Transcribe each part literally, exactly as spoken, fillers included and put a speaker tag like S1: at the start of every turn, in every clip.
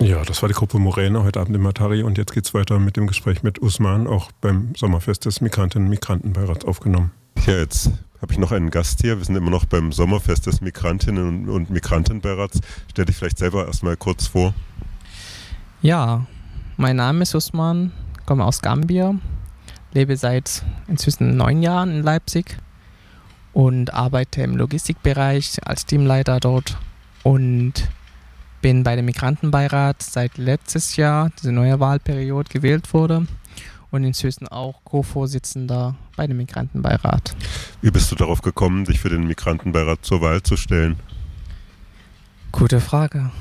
S1: Ja, das war die Gruppe Morena heute Abend im Matari und jetzt geht's weiter mit dem Gespräch mit Usman, auch beim Sommerfest des Migrantinnen- und Migrantenbeirats aufgenommen.
S2: Ja, jetzt habe ich noch einen Gast hier. Wir sind immer noch beim Sommerfest des Migrantinnen- und Migrantenbeirats. Stell dich vielleicht selber erstmal kurz vor.
S3: Ja, mein Name ist Usman, komme aus Gambia, lebe seit inzwischen neun Jahren in Leipzig und arbeite im Logistikbereich als Teamleiter dort und bin bei dem Migrantenbeirat seit letztes Jahr, diese neue Wahlperiode, gewählt wurde und inzwischen auch Co-Vorsitzender bei dem Migrantenbeirat.
S2: Wie bist du darauf gekommen, dich für den Migrantenbeirat zur Wahl zu stellen?
S3: Gute Frage.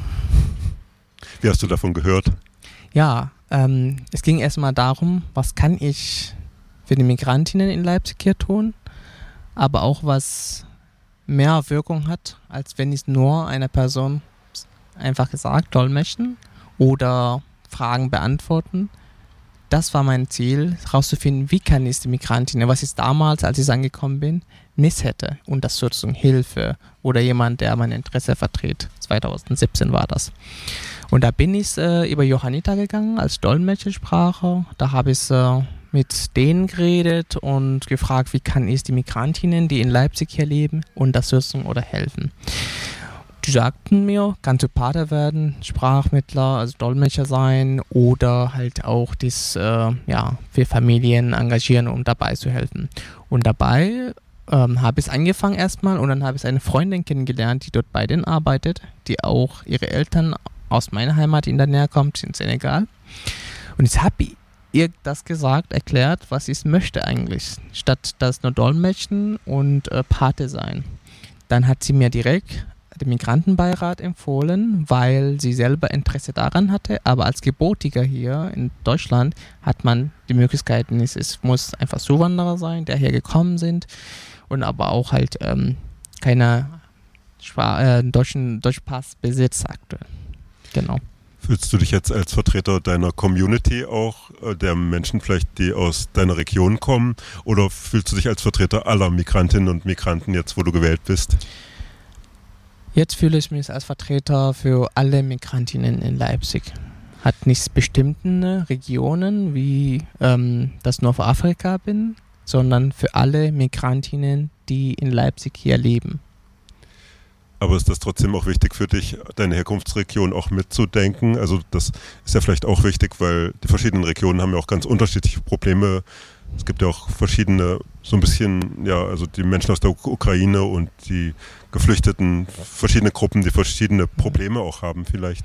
S2: Wie hast du davon gehört?
S3: Ja, ähm, es ging erstmal darum, was kann ich für die Migrantinnen in Leipzig hier tun, aber auch was mehr Wirkung hat, als wenn ich nur einer Person einfach gesagt dolmetschen oder Fragen beantworten. Das war mein Ziel, herauszufinden, wie kann ich die Migrantinnen, was ich damals, als ich angekommen bin, nicht hätte. Unterstützung, Hilfe oder jemand, der mein Interesse vertritt. zwanzig siebzehn war das. Und da bin ich äh, über Johanniter gegangen als Dolmetschersprache. Da habe ich äh, mit denen geredet und gefragt, wie kann ich die Migrantinnen, die in Leipzig hier leben, unterstützen oder helfen. Die sagten mir, kannst du Pater werden, Sprachmittler, also Dolmetscher sein oder halt auch das, äh, ja, für Familien engagieren, um dabei zu helfen. Und dabei ähm, habe ich angefangen erstmal und dann habe ich eine Freundin kennengelernt, die dort bei denen arbeitet, die auch ihre Eltern aus meiner Heimat in der Nähe kommt, in Senegal. Und ich habe ihr das gesagt, erklärt, was ich möchte eigentlich, statt das nur Dolmetschen und äh, Pate sein. Dann hat sie mir direkt den Migrantenbeirat empfohlen, weil sie selber Interesse daran hatte, aber als Gebotiger hier in Deutschland hat man die Möglichkeiten, es, es muss einfach Zuwanderer sein, der hier gekommen sind und aber auch halt ähm, keine äh, deutschen, deutschen Pass besitzt aktuell. Genau.
S2: Fühlst du dich jetzt als Vertreter deiner Community auch, äh, der Menschen vielleicht, die aus deiner Region kommen, oder fühlst du dich als Vertreter aller Migrantinnen und Migranten jetzt, wo du gewählt bist?
S3: Jetzt fühle ich mich als Vertreter für alle Migrantinnen in Leipzig. Hat nicht bestimmte Regionen, wie ähm, das nur für Afrika bin, sondern für alle Migrantinnen, die in Leipzig hier leben.
S2: Aber ist das trotzdem auch wichtig für dich, deine Herkunftsregion auch mitzudenken? Also das ist ja vielleicht auch wichtig, weil die verschiedenen Regionen haben ja auch ganz unterschiedliche Probleme. Es gibt ja auch verschiedene, so ein bisschen, ja, also die Menschen aus der Ukraine und die Geflüchteten, verschiedene Gruppen, die verschiedene Probleme auch haben vielleicht.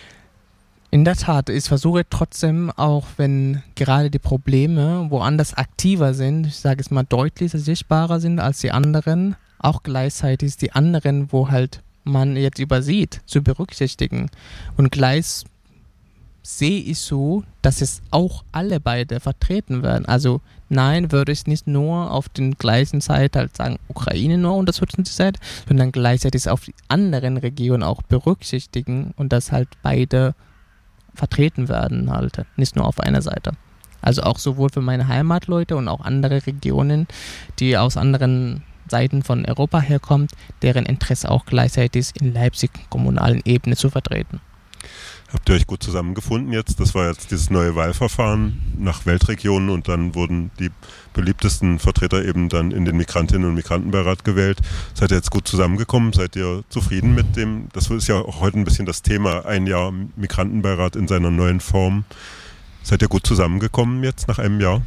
S3: In der Tat, ich versuche trotzdem, auch wenn gerade die Probleme woanders aktiver sind, ich sage es mal deutlicher, sichtbarer sind als die anderen, auch gleichzeitig die anderen, wo halt man jetzt übersieht, zu berücksichtigen. Und gleich sehe ich so, dass es auch alle beide vertreten werden. Also nein, würde ich nicht nur auf den gleichen Seite halt sagen, Ukraine nur unterstützen die Seite, sondern gleichzeitig auf die anderen Regionen auch berücksichtigen und dass halt beide vertreten werden halt, nicht nur auf einer Seite. Also auch sowohl für meine Heimatleute und auch andere Regionen, die aus anderen Seiten von Europa herkommen, deren Interesse auch gleichzeitig in Leipzig kommunalen Ebene zu vertreten.
S2: Habt ihr euch gut zusammengefunden jetzt? Das war jetzt dieses neue Wahlverfahren nach Weltregionen und dann wurden die beliebtesten Vertreter eben dann in den Migrantinnen- und Migrantenbeirat gewählt. Seid ihr jetzt gut zusammengekommen? Seid ihr zufrieden mit dem? Das ist ja auch heute ein bisschen das Thema, ein Jahr Migrantenbeirat in seiner neuen Form. Seid ihr gut zusammengekommen jetzt nach einem Jahr?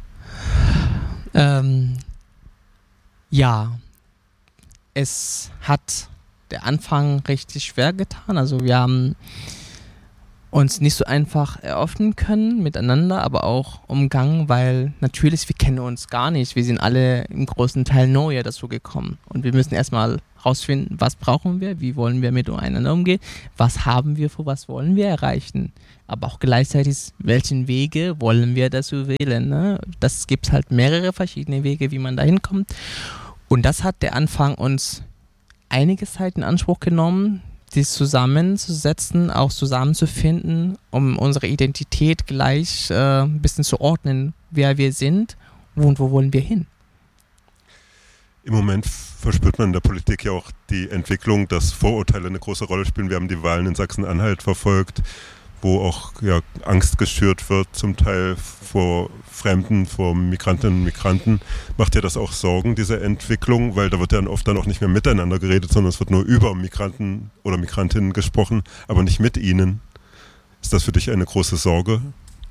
S3: Ähm, ja, es hat der Anfang richtig schwer getan. Also wir haben uns nicht so einfach eröffnen können miteinander, aber auch umgangen, weil natürlich, wir kennen uns gar nicht. Wir sind alle im großen Teil neu dazu gekommen. Und wir müssen erstmal rausfinden, was brauchen wir, wie wollen wir miteinander umgehen, was haben wir vor, was wollen wir erreichen. Aber auch gleichzeitig, welchen Wege wollen wir dazu wählen. Ne? Das gibt halt mehrere verschiedene Wege, wie man da hinkommt. Und das hat der Anfang uns einige Zeit in Anspruch genommen, die zusammenzusetzen, auch zusammenzufinden, um unsere Identität gleich äh, ein bisschen zu ordnen, wer wir sind und wo wollen wir hin.
S2: Im Moment verspürt man in der Politik ja auch die Entwicklung, dass Vorurteile eine große Rolle spielen. Wir haben die Wahlen in Sachsen-Anhalt verfolgt, wo auch ja, Angst geschürt wird, zum Teil vor Fremden, vor Migrantinnen und Migranten. Macht dir das auch Sorgen, diese Entwicklung? Weil da wird ja oft dann auch nicht mehr miteinander geredet, sondern es wird nur über Migranten oder Migrantinnen gesprochen, aber nicht mit ihnen. Ist das für dich eine große Sorge?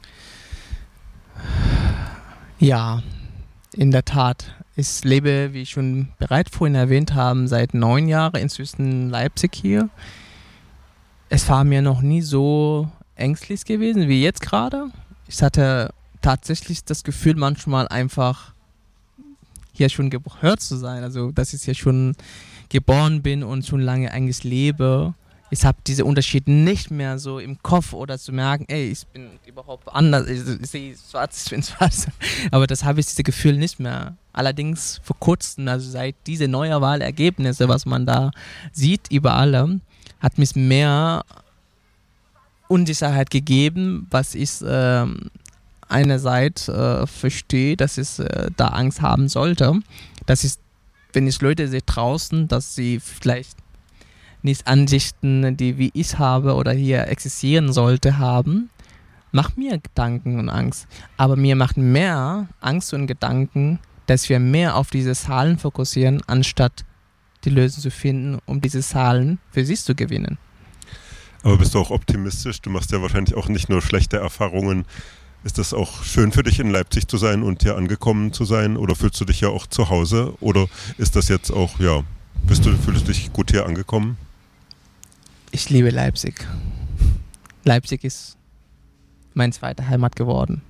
S3: Ja, in der Tat. Ich lebe, wie ich schon bereits vorhin erwähnt habe, seit neun Jahren inzwischen in Leipzig hier. Es war mir noch nie so ängstlich gewesen wie jetzt gerade. Ich hatte tatsächlich das Gefühl, manchmal einfach hier schon gehört zu sein. Also, dass ich hier schon geboren bin und schon lange eigentlich lebe. Ich habe diese Unterschiede nicht mehr so im Kopf oder zu merken, ey, ich bin überhaupt anders, ich, ich sehe schwarz, ich bin schwarz. Aber das habe ich, diese Gefühl nicht mehr. Allerdings vor kurzem, also seit diese neuen Wahlergebnisse, was man da sieht überall, hat mich mehr Unsicherheit gegeben, was ich äh, einerseits äh, verstehe, dass ich äh, da Angst haben sollte, dass ich, wenn ich Leute sehe draußen, dass sie vielleicht nicht Ansichten, die wie ich habe oder hier existieren sollte, haben, macht mir Gedanken und Angst. Aber mir macht mehr Angst und Gedanken, dass wir mehr auf diese Zahlen fokussieren, anstatt die Lösung zu finden, um diese Zahlen für sich zu gewinnen.
S2: Aber bist du auch optimistisch? Du machst ja wahrscheinlich auch nicht nur schlechte Erfahrungen. Ist das auch schön für dich, in Leipzig zu sein und hier angekommen zu sein? Oder fühlst du dich ja auch zu Hause? Oder ist das jetzt auch, ja, bist du, fühlst du dich gut hier angekommen?
S3: Ich liebe Leipzig. Leipzig ist meine zweite Heimat geworden.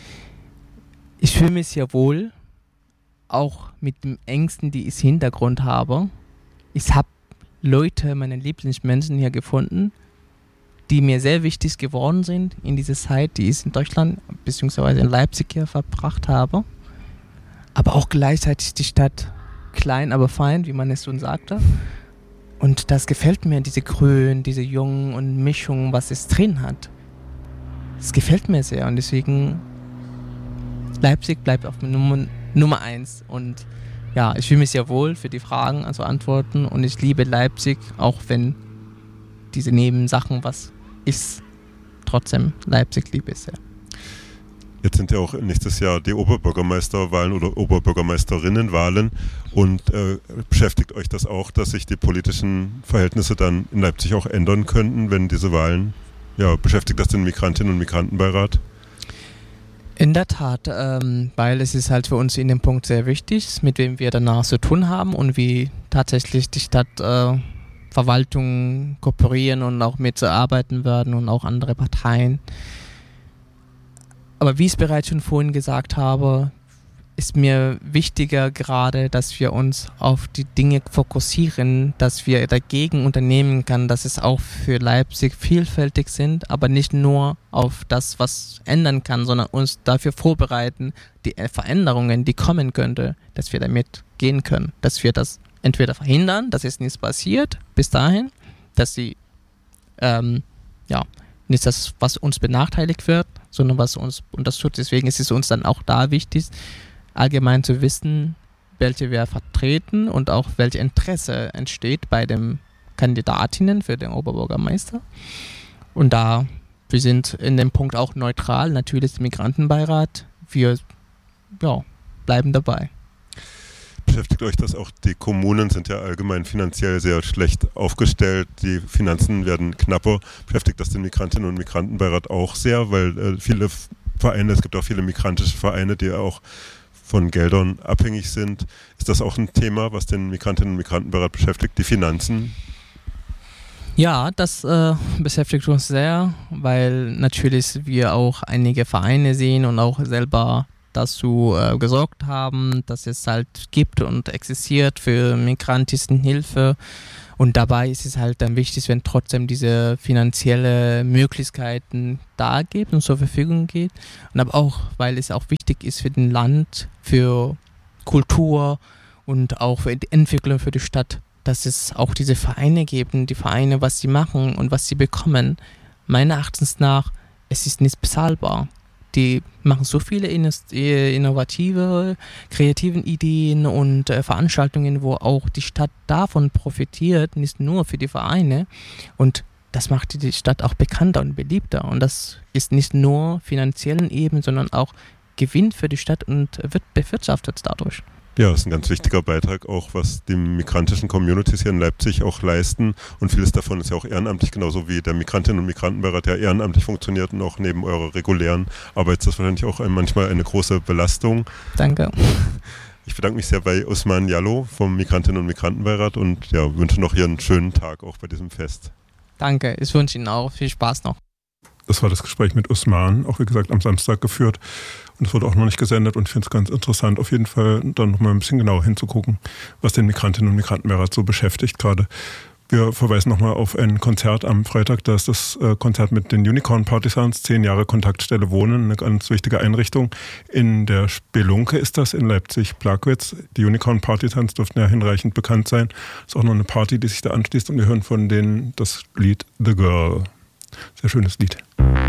S3: Ich fühle mich hier wohl, auch mit den Ängsten, die ich im Hintergrund habe. Ich habe Leute, meine Lieblingsmenschen hier gefunden, die mir sehr wichtig geworden sind in dieser Zeit, die ich in Deutschland bzw. in Leipzig hier verbracht habe. Aber auch gleichzeitig die Stadt klein, aber fein, wie man es schon sagte. Und das gefällt mir, diese Grün, diese Jungen und Mischung, was es drin hat. Das gefällt mir sehr und deswegen Leipzig bleibt auf Nummer, Nummer eins. Und ja, ich fühle mich sehr wohl für die Fragen, also Antworten und ich liebe Leipzig, auch wenn diese Nebensachen, was ist, trotzdem Leipzig liebe ich sehr.
S2: Jetzt sind ja auch nächstes Jahr die Oberbürgermeisterwahlen oder Oberbürgermeisterinnenwahlen und äh, beschäftigt euch das auch, dass sich die politischen Verhältnisse dann in Leipzig auch ändern könnten, wenn diese Wahlen, ja, beschäftigt das den Migrantinnen- und Migrantenbeirat?
S3: In der Tat, ähm, weil es ist halt für uns in dem Punkt sehr wichtig, mit wem wir danach zu tun haben und wie tatsächlich die Stadtverwaltung äh, kooperieren und auch mitzuarbeiten werden und auch andere Parteien. Aber wie ich es bereits schon vorhin gesagt habe, ist mir wichtiger gerade, dass wir uns auf die Dinge fokussieren, dass wir dagegen unternehmen können, dass es auch für Leipzig vielfältig sind, aber nicht nur auf das, was ändern kann, sondern uns dafür vorbereiten, die Veränderungen, die kommen könnte, dass wir damit gehen können, dass wir das entweder verhindern, dass es nichts passiert bis dahin, dass sie ähm, ja nicht das, was uns benachteiligt wird, sondern was uns unterstützt. Deswegen ist es uns dann auch da wichtig, allgemein zu wissen, welche wir vertreten und auch welches Interesse entsteht bei den Kandidatinnen für den Oberbürgermeister. Und da, wir sind in dem Punkt auch neutral, natürlich der Migrantenbeirat, wir ja, bleiben dabei.
S2: Beschäftigt euch das auch? Die Kommunen sind ja allgemein finanziell sehr schlecht aufgestellt. Die Finanzen werden knapper. Beschäftigt das den Migrantinnen- und Migrantenbeirat auch sehr, weil äh, viele Vereine, es gibt auch viele migrantische Vereine, die auch von Geldern abhängig sind. Ist das auch ein Thema, was den Migrantinnen- und Migrantenbeirat beschäftigt, die Finanzen?
S3: Ja, das äh, beschäftigt uns sehr, weil natürlich wir auch einige Vereine sehen und auch selber dazu äh, gesorgt haben, dass es halt gibt und existiert für Migrantinnenhilfe. Und dabei ist es halt dann wichtig, wenn trotzdem diese finanzielle Möglichkeiten da gibt und zur Verfügung geht. Und aber auch, weil es auch wichtig ist für den Land, für Kultur und auch für die Entwicklung für die Stadt, dass es auch diese Vereine gibt und die Vereine, was sie machen und was sie bekommen. Meiner Erachtens nach, es ist nicht bezahlbar. die machen so viele innovative, kreativen Ideen und äh, Veranstaltungen, wo auch die Stadt davon profitiert, nicht nur für die Vereine. Und das macht die Stadt auch bekannter und beliebter. Und das ist nicht nur finanziellen Ebene, sondern auch Gewinn für die Stadt und wird bewirtschaftet dadurch.
S2: Ja, das ist ein ganz wichtiger Beitrag, auch was die migrantischen Communities hier in Leipzig auch leisten. Und vieles davon ist ja auch ehrenamtlich, genauso wie der Migrantinnen- und Migrantenbeirat ja ehrenamtlich funktioniert und auch neben eurer regulären Arbeit ist das wahrscheinlich auch manchmal eine große Belastung.
S3: Danke.
S2: Ich bedanke mich sehr bei Usman Jallo vom Migrantinnen- und Migrantenbeirat und ja, wünsche noch hier einen schönen Tag auch bei diesem Fest.
S3: Danke, ich wünsche Ihnen auch viel Spaß noch.
S1: Das war das Gespräch mit Usman, auch wie gesagt am Samstag geführt. Und es wurde auch noch nicht gesendet und ich finde es ganz interessant, auf jeden Fall dann nochmal ein bisschen genauer hinzugucken, was den Migrantinnen und Migrantenbeirat so beschäftigt gerade. Wir verweisen nochmal auf ein Konzert am Freitag, da ist das äh, Konzert mit den Unicorn Partisans, zehn Jahre Kontaktstelle Wohnen, eine ganz wichtige Einrichtung. In der Spelunke ist das in Leipzig-Plagwitz. Die Unicorn Partisans dürften ja hinreichend bekannt sein. Ist auch noch eine Party, die sich da anschließt und wir hören von denen das Lied The Girl. Sehr schönes Lied.